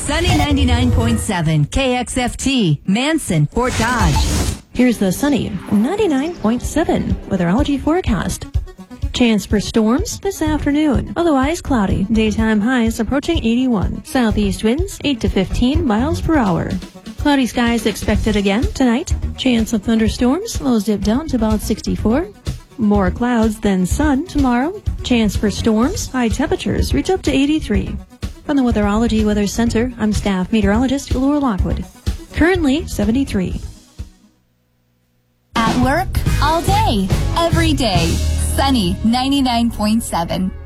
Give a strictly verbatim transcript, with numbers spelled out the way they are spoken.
Sunny ninety-nine point seven, K X F T, Manson, Fort Dodge. Here's the Sunny ninety-nine point seven weatherology forecast. Chance for storms this afternoon. Otherwise cloudy. Daytime highs approaching eighty-one. Southeast winds eight to fifteen miles per hour. Cloudy skies expected again tonight. Chance of thunderstorms. Lows dip down to about sixty-four. More clouds than sun tomorrow. Chance for storms. High temperatures reach up to eighty-three. From the Weatherology Weather Center, I'm staff meteorologist Laura Lockwood. Currently seventy-three. At work, all day, every day. Sunny ninety-nine point seven.